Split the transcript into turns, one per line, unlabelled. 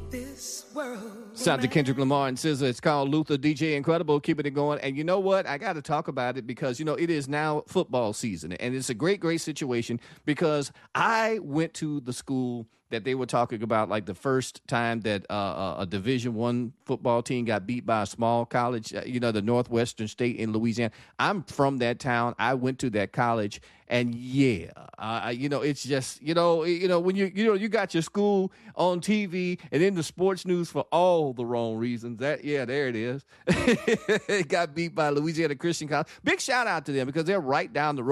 Sounds of Kendrick Lamar and SZA. It's called Luther, DJ Incredible, keeping it going. And you know what? I got to talk about it because, it is now football season. And it's a great, great situation because I went to the school that they were talking about, like the first time that a Division I football team got beat by a small college, the Northwestern State in Louisiana. I'm from that town. I went to that college. And it's just, when you got your school on TV and in the sports news for all the wrong reasons. There it is. It got beat by Louisiana Christian College. Big shout out to them because they're right down the road.